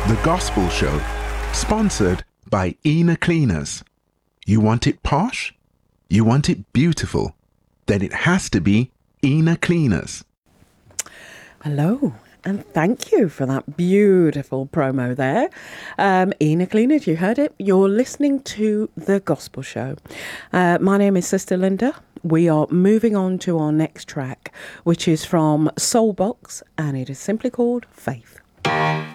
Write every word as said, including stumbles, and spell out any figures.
The Gospel Show, sponsored by Ina Cleaners. You want it posh? You want it beautiful? Then it has to be Ina Cleaners. Hello, and thank you for that beautiful promo there. Um, Ina Cleaners, you heard it. You're listening to The Gospel Show. Uh, my name is Sister Linda. We are moving on to our next track, which is from Soulbox, and it is simply called Faith.